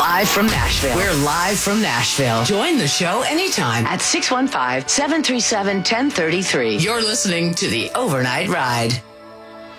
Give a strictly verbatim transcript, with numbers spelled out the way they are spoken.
Live from Nashville. We're live from Nashville. Join the show anytime at six one five, seven three seven, one zero three three. You're listening to The Overnight Ride.